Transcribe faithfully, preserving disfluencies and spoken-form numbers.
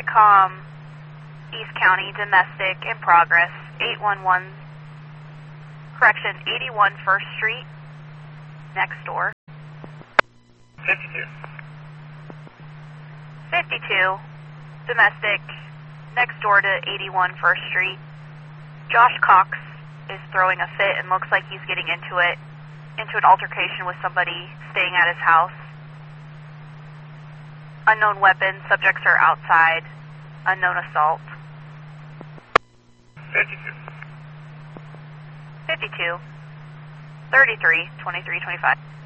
Whitcomb, East County, domestic, in progress, eight one one, correction, eighty-one First Street, next door. fifty-two. fifty-two, domestic, next door to eighty-one First Street. Josh Cox is throwing a fit and looks like he's getting into it, into an altercation with somebody staying at his house. Unknown weapon, subjects are outside, unknown assault. fifty-two. fifty-two, thirty-three, twenty-three, twenty-five.